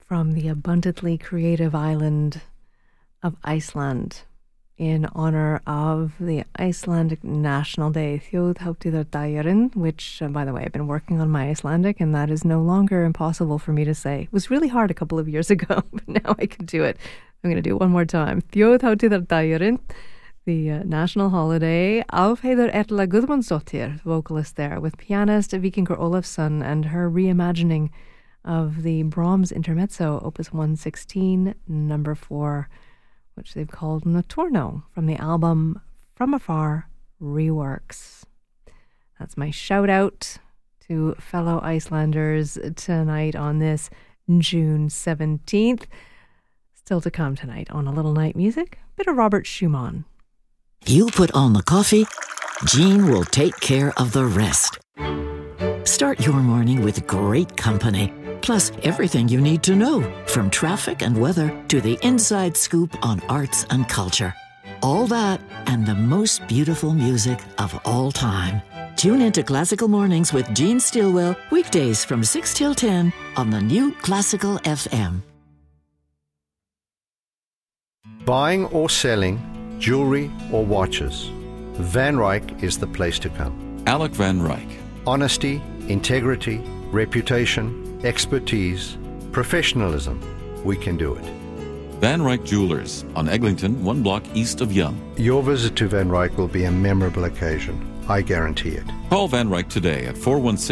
from the abundantly creative island of Iceland in honor of the Icelandic National Day, Þjóðhátíðardagurinn, which, by the way, I've been working on my Icelandic, and that is no longer impossible for me to say. It was really hard a couple of years ago, but now I can do it. I'm going to do it one more time. Þjóðhátíðardagurinn, the national holiday. Álfheiður Erla Guðmundsdóttir, vocalist there, with pianist Víkingur Ólafsson and her reimagining of the Brahms Intermezzo, Opus 116, number 4, which they've called Notturno, from the album From Afar Reworks. That's my shout out to fellow Icelanders tonight on this June 17th. Still to come tonight on A Little Night Music, bit of Robert Schumann. You put on the coffee, Jean will take care of the rest. Start your morning with great company, plus everything you need to know, from traffic and weather to the inside scoop on arts and culture. All that and the most beautiful music of all time. Tune into Classical Mornings with Jean Stilwell, weekdays from 6 till 10 on the new Classical FM. Buying or selling jewelry or watches, Van Ryck is the place to come. Alec Van Ryck. Honesty, integrity, reputation, expertise, professionalism. We can do it. Van Ryck Jewelers on Eglinton, 1 block east of Yonge. Your visit to Van Ryck will be a memorable occasion. I guarantee it. Call Van Ryck today at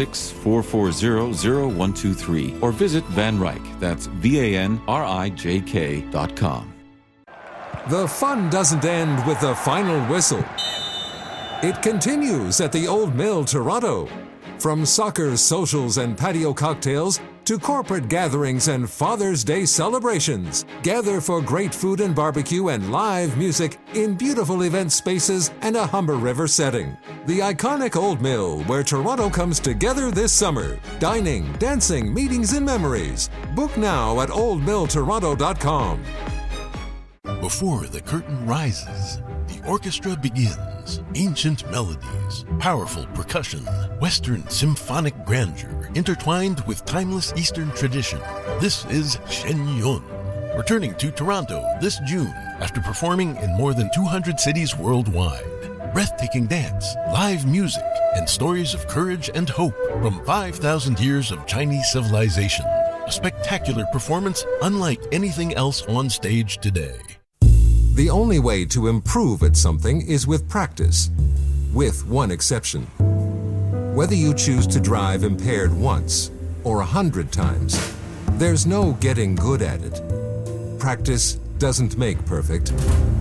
416-440-0123 or visit Van Ryck. That's VANRIJK.com. The fun doesn't end with the final whistle. It continues at the Old Mill, Toronto. From soccer, socials, and patio cocktails to corporate gatherings and Father's Day celebrations, gather for great food and barbecue and live music in beautiful event spaces and a Humber River setting. The iconic Old Mill, where Toronto comes together this summer. Dining, dancing, meetings, and memories. Book now at oldmilltoronto.com. Before the curtain rises, the orchestra begins. Ancient melodies, powerful percussion, Western symphonic grandeur intertwined with timeless Eastern tradition. This is Shen Yun, returning to Toronto this June after performing in more than 200 cities worldwide. Breathtaking dance, live music, and stories of courage and hope from 5,000 years of Chinese civilization. A spectacular performance unlike anything else on stage today. The only way to improve at something is with practice, with one exception. Whether you choose to drive impaired once or 100 times, there's no getting good at it. Practice doesn't make perfect.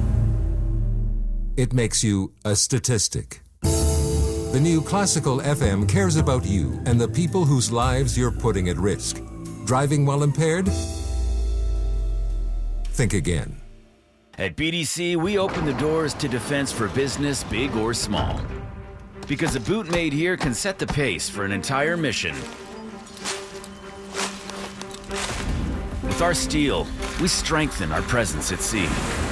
It makes you a statistic. The new Classical FM cares about you and the people whose lives you're putting at risk. Driving while impaired? Think again. At BDC, we open the doors to defense for business, big or small. Because a boot made here can set the pace for an entire mission. With our steel, we strengthen our presence at sea.